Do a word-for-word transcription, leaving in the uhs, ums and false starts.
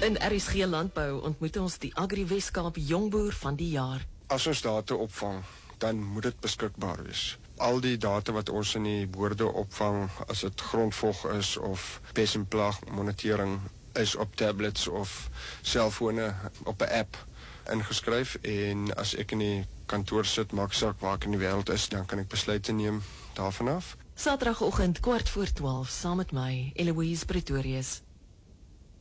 In R S G Landbou ontmoet ons die Agri Weskaap Jongboer van die jaar. As ons data opvang, dan moet dit beskikbaar wees. Al die data wat ons in die boorde opvang, as dit grondvog is of pes en plaag monitering, is op tablets of selfone op 'n app ingeskryf, en as ek in die kantoor sit, maak saak waar ek in die wêreld is, dan kan ek besluite neem daarvan af. Saterdagoggend kwart voor twaalf saam met my, Eloise Pretorius.